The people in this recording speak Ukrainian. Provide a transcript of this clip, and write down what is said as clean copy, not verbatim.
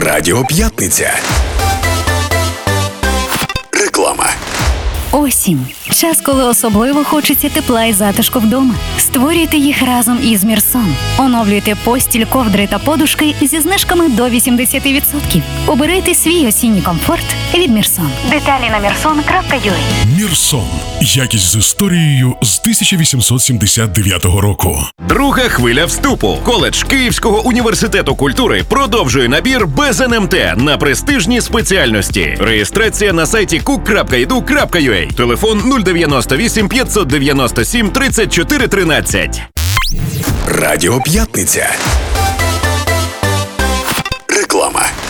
Радіо П'ятниця. Реклама. Осінь. Час, коли особливо хочеться тепла і затишку вдома. Створюйте їх разом із Мірсон. Оновлюйте постіль, ковдри та подушки зі знижками до 80%. Обирайте свій осінній комфорт від Мірсон. Деталі на mirson.ua. Мірсон. Якість з історією з 1879 року. Друга хвиля вступу. Коледж Київського університету культури продовжує набір без НМТ на престижні спеціальності. Реєстрація на сайті cook.edu.ua. Телефон 098 597 34 13. Радіо П'ятниця. Реклама.